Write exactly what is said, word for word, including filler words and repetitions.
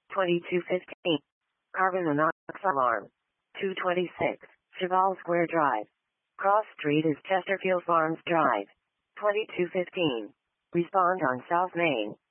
twenty-two fifteen. Carbon monoxide alarm. two twenty-six. Cheval Square Drive. Cross Street is Chesterfield Farms Drive. twenty-two fifteen. Respond on South Main.